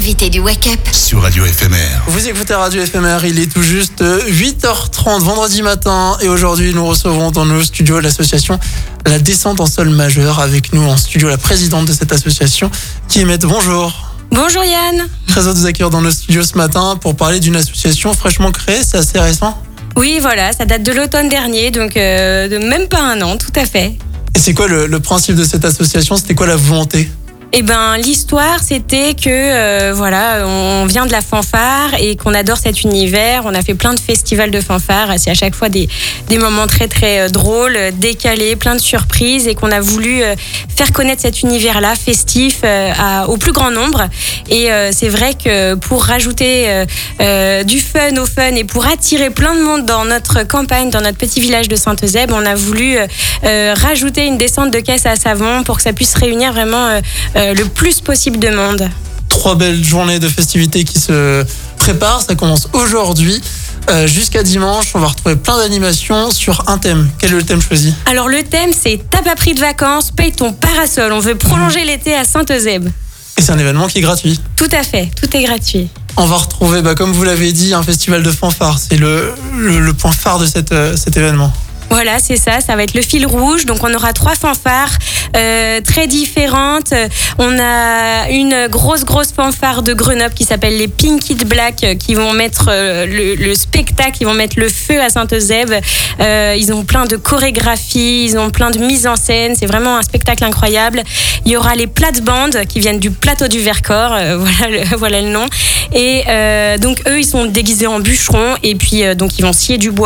L'invité du Wake Up sur Radio FMR. Vous écoutez Radio FMR, il est tout juste 8h30 vendredi matin et aujourd'hui nous recevrons dans nos studios l'association La Descente en Sol Majeur. Avec nous en studio la présidente de cette association qui est Maître. Bonjour. Bonjour Yann. Très heureux de vous accueillir dans nos studios ce matin pour parler d'une association fraîchement créée, c'est assez récent. Oui voilà, ça date de l'automne dernier, donc de même pas un an, tout à fait. Et c'est quoi le principe de cette association? C'était quoi la volonté? Eh ben, l'histoire, c'était que on vient de la fanfare et qu'on adore cet univers. On a fait plein de festivals de fanfare. C'est à chaque fois des moments très très drôles, décalés, plein de surprises, et qu'on a voulu faire connaître cet univers-là festif au plus grand nombre. Et c'est vrai que pour rajouter du fun au fun et pour attirer plein de monde dans notre campagne, dans notre petit village de Sainte-Eusèbe, on a voulu rajouter une descente de caisse à savon pour que ça puisse réunir vraiment le plus possible de monde. 3 belles journées de festivités qui se préparent. Ça commence aujourd'hui jusqu'à dimanche. On va retrouver plein d'animations sur un thème. Quel est le thème choisi? Alors le thème, c'est t'as pas pris de vacances, paye ton parasol. On veut prolonger l'été à Sainte-Eusèbe. Et c'est un événement qui est gratuit. Tout à fait, tout est gratuit. On va retrouver, comme vous l'avez dit, un festival de fanfare. C'est le point phare de cet événement. Voilà, c'est ça va être le fil rouge. Donc on aura 3 fanfares très différentes. On a une grosse fanfare de Grenoble qui s'appelle les Pinky Black, qui vont mettre le spectacle, ils vont mettre le feu à Sainte-Eusèbe. Ils ont plein de chorégraphies, ils ont plein de mises en scène. C'est vraiment un spectacle incroyable. Il y aura les plates-bandes qui viennent du plateau du Vercors, voilà le nom. Et donc eux, ils sont déguisés en bûcherons et puis donc ils vont scier du bois.